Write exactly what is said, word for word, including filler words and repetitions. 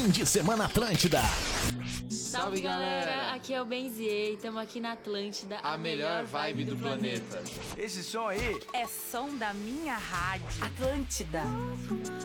Fim de Semana Atlântida. Salve, galera! Aqui é o Benziei, estamos aqui na Atlântida, a, a melhor vibe do, do planeta. planeta. Esse som aí é som da minha rádio. Atlântida.